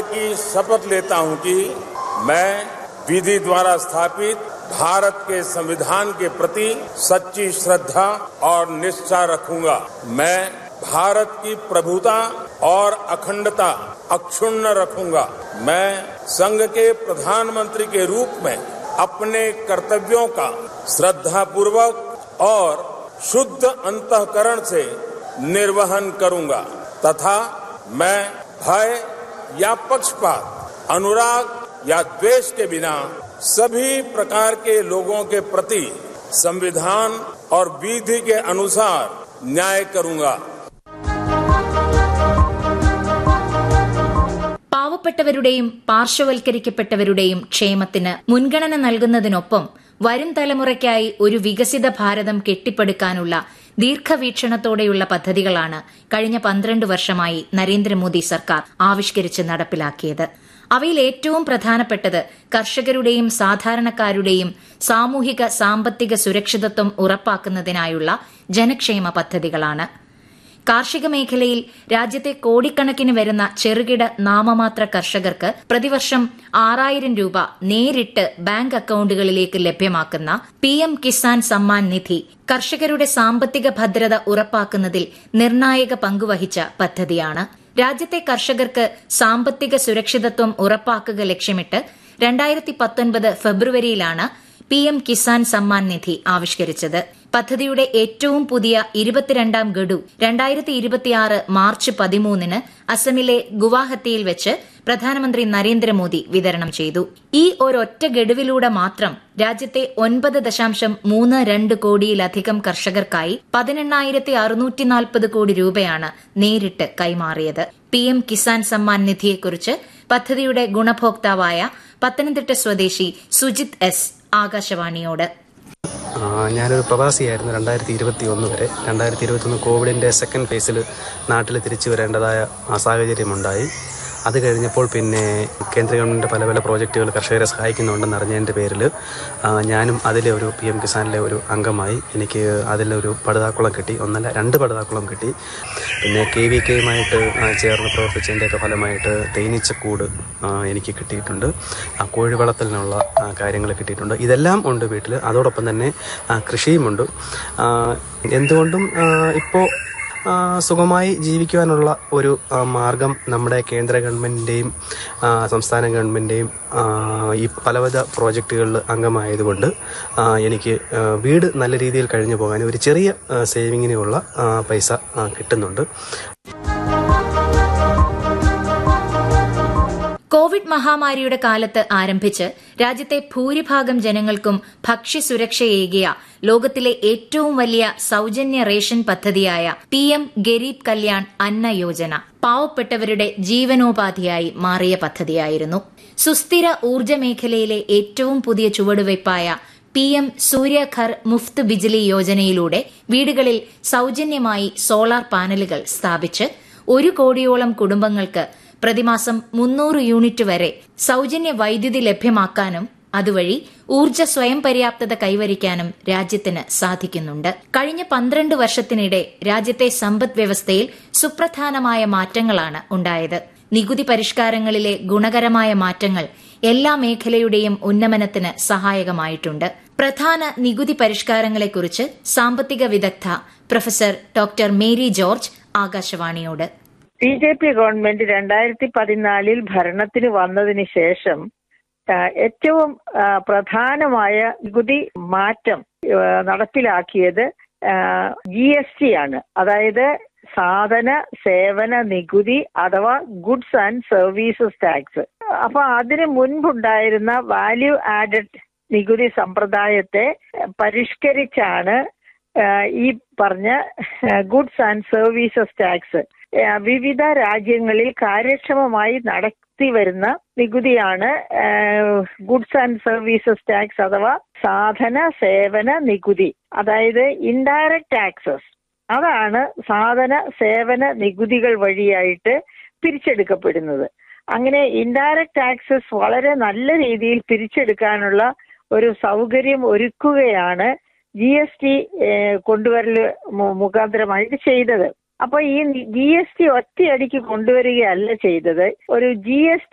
की शपथ लेता हूं कि मैं विधि द्वारा स्थापित भारत के संविधान के प्रति सच्ची श्रद्धा और निष्ठा रखूंगा। मैं भारत की प्रभुता और अखंडता अक्षुण्ण रखूंगा। मैं संघ के प्रधानमंत्री के रूप में अपने कर्तव्यों का श्रद्धापूर्वक और शुद्ध अंतःकरण से निर्वहन करूंगा तथा मैं भय या पक्षपात, अनुराग या द्वेष के बिना सभी प्रकार के लोगों के प्रति संविधान और विधि के अनुसार न्याय करूंगा। പാവപ്പെട്ടവരുടെയും പാർശ്വവൽക്കരിക്കപ്പെട്ടവരുടെയും ക്ഷേമത്തിന് മുൻഗണന നൽകുന്നതിനൊപ്പം വരും തലമുറയ്ക്കായി ഒരു വികസിത ഭാരതം കെട്ടിപ്പടുക്കാനുള്ള ദീർഘവീക്ഷണത്തോടെയുള്ള പദ്ധതികളാണ് കഴിഞ്ഞ 12 വർഷമായി നരേന്ദ്രമോദി സർക്കാർ ആവിഷ്കരിച്ച് നടപ്പിലാക്കിയത്. അവയിൽ ഏറ്റവും പ്രധാനപ്പെട്ടത് കർഷകരുടെയും സാധാരണക്കാരുടെയും സാമൂഹിക സാമ്പത്തിക സുരക്ഷിതത്വം ഉറപ്പാക്കുന്നതിനായുള്ള ജനക്ഷേമ പദ്ധതികളാണ്. കാർഷിക മേഖലയിൽ രാജ്യത്തെ കോടിക്കണക്കിന് വരുന്ന ചെറുകിട നാമമാത്ര കർഷകർക്ക് പ്രതിവർഷം 6000 രൂപ നേരിട്ട് ബാങ്ക് അക്കൌണ്ടുകളിലേക്ക് ലഭ്യമാക്കുന്ന PM കിസാൻ സമ്മാൻ നിധി കർഷകരുടെ സാമ്പത്തിക ഭദ്രത ഉറപ്പാക്കുന്നതിൽ നിർണായക പങ്കുവഹിച്ച പദ്ധതിയാണ്. രാജ്യത്തെ കർഷകർക്ക് സാമ്പത്തിക സുരക്ഷിതത്വം ഉറപ്പാക്കുക ലക്ഷ്യമിട്ട് 2019 ഫെബ്രുവരിയിലാണ് PM കിസാൻ സമ്മാൻ നിധി ആവിഷ്കരിച്ചത്. പദ്ധതിയുടെ ഏറ്റവും പുതിയ 22ാം ഗഡു 2026 മാർച്ച് 13 അസമിലെ ഗുവാഹത്തിയിൽ വെച്ച് പ്രധാനമന്ത്രി നരേന്ദ്രമോദി വിതരണം ചെയ്തു. ഈ ഒരൊറ്റ ഗഡുവിലൂടെ മാത്രം രാജ്യത്തെ 9.32 കോടിയിലധികം കർഷകർക്കായി 18,640 കോടി രൂപയാണ് നേരിട്ട് കൈമാറിയത്. PM കിസാൻ സമ്മാൻ നിധിയെക്കുറിച്ച് പദ്ധതിയുടെ ഗുണഭോക്താവായ പത്തനംതിട്ട സ്വദേശി സുജിത് എസ് ആകാശവാണിയോട്. ഞാനൊരു പ്രവാസിയായിരുന്നു 2021 വരെ. 2021 കോവിഡിൻ്റെ സെക്കൻഡ് ഫേസിൽ നാട്ടിൽ തിരിച്ചു വരേണ്ടതായ സാഹചര്യമുണ്ടായി. അത് കഴിഞ്ഞപ്പോൾ പിന്നെ കേന്ദ്ര ഗവൺമെൻറ് പല പല പ്രോജക്റ്റുകൾ കർഷകരെ സഹായിക്കുന്നുണ്ടെന്ന് അറിഞ്ഞതിൻ്റെ പേരിൽ ഞാനും അതിലെ ഒരു PM കിസാനിലെ ഒരു അംഗമായി. എനിക്ക് അതിലൊരു പടുതാക്കുളം കിട്ടി. 1 അല്ല 2 പടുതാക്കുളം കിട്ടി. പിന്നെ KVKയുമായിട്ട് ചേർന്ന് പ്രവർത്തിച്ചതിൻ്റെയൊക്കെ ഫലമായിട്ട് തേനീച്ചക്കൂട് എനിക്ക് കിട്ടിയിട്ടുണ്ട്. കോഴി വളർത്തലിനുള്ള കാര്യങ്ങൾ കിട്ടിയിട്ടുണ്ട്. ഇതെല്ലാം ഉണ്ട് വീട്ടിൽ. അതോടൊപ്പം തന്നെ കൃഷിയുമുണ്ട്. എന്തുകൊണ്ടും ഇപ്പോൾ സുഖമായി ജീവിക്കുവാനുള്ള ഒരു മാർഗം നമ്മുടെ കേന്ദ്ര ഗവൺമെൻറ്റിൻ്റെയും സംസ്ഥാന ഗവൺമെൻറ്റിൻ്റെയും ഈ പലവിധ പ്രോജക്റ്റുകളിൽ അംഗമായതുകൊണ്ട് എനിക്ക് വീട് നല്ല രീതിയിൽ കഴിഞ്ഞു പോകാൻ ഒരു ചെറിയ സേവിങ്ങിനുള്ള പൈസ കിട്ടുന്നുണ്ട്. കോവിഡ് മഹാമാരിയുടെ കാലത്ത് ആരംഭിച്ച് രാജ്യത്തെ ഭൂരിഭാഗം ജനങ്ങൾക്കും ഭക്ഷ്യസുരക്ഷയേകിയ ലോകത്തിലെ ഏറ്റവും വലിയ സൌജന്യ റേഷൻ പദ്ധതിയായ PM ഗരീബ് കല്യാൺ അന്ന യോജന പാവപ്പെട്ടവരുടെ ജീവനോപാധിയായി മാറിയ പദ്ധതിയായിരുന്നു. സുസ്ഥിര ഊർജ്ജ മേഖലയിലെ ഏറ്റവും പുതിയ ചുവടുവയ്പായ PM സൂര്യഘർ മുഫ്ത് ബിജ്ലി യോജനയിലൂടെ വീടുകളിൽ സൌജന്യമായി സോളാർ പാനലുകൾ സ്ഥാപിച്ച് 1 കോടിയോളം കുടുംബങ്ങൾക്ക് പ്രതിമാസം 300 യൂണിറ്റ് വരെ സൌജന്യ വൈദ്യുതി ലഭ്യമാക്കാനും അതുവഴി ഊർജ്ജ സ്വയം പര്യാപ്തത കൈവരിക്കാനും രാജ്യത്തിന് സാധിക്കുന്നുണ്ട്. കഴിഞ്ഞ 12 വർഷത്തിനിടെ രാജ്യത്തെ സമ്പദ് വ്യവസ്ഥയിൽ സുപ്രധാനമായ മാറ്റങ്ങളാണ് ഉണ്ടായത്. നികുതി പരിഷ്കാരങ്ങളിലെ ഗുണകരമായ മാറ്റങ്ങൾ എല്ലാ മേഖലയുടെയും ഉന്നമനത്തിന് സഹായകമായിട്ടുണ്ട്. പ്രധാന നികുതി പരിഷ്കാരങ്ങളെക്കുറിച്ച് സാമ്പത്തിക വിദഗ്ധ പ്രൊഫസർ ഡോക്ടർ മേരി ജോർജ് ആകാശവാണിയോട്. BJP ഗവൺമെന്റ് 2014 ഭരണത്തിന് വന്നതിന് ശേഷം ഏറ്റവും പ്രധാനമായ നികുതി മാറ്റം നടപ്പിലാക്കിയത് GST ആണ്. അതായത് സാധന സേവന നികുതി അഥവാ ഗുഡ്സ് ആൻഡ് സർവീസസ് ടാക്സ്. അപ്പൊ അതിന് മുൻപുണ്ടായിരുന്ന വാല്യൂ ആഡഡ് നികുതി സമ്പ്രദായത്തെ പരിഷ്കരിച്ചാണ് ഈ പറഞ്ഞ ഗുഡ്സ് ആൻഡ് സർവീസസ് ടാക്സ് വിവിധ രാജ്യങ്ങളിൽ കാര്യക്ഷമമായി നടത്തി വരുന്ന നികുതിയാണ് ഗുഡ്സ് ആൻഡ് സർവീസസ് ടാക്സ് അഥവാ സാധന സേവന നികുതി. അതായത് ഇൻഡയറക്റ്റ് ടാക്സസ് അതാണ് സാധന സേവന നികുതികൾ വഴിയായിട്ട് പിരിച്ചെടുക്കപ്പെടുന്നത്. അങ്ങനെ ഇൻഡയറക്റ്റ് ടാക്സസ് വളരെ നല്ല രീതിയിൽ പിരിച്ചെടുക്കാനുള്ള ഒരു സൗകര്യം ഒരുക്കുകയാണ് GST കൊണ്ടുവരൽ മുഖാന്തരമായിട്ട് ചെയ്തത്. അപ്പൊ ഈ GST ഒറ്റയടിക്ക് കൊണ്ടുവരികയല്ല ചെയ്തത്. ഒരു GST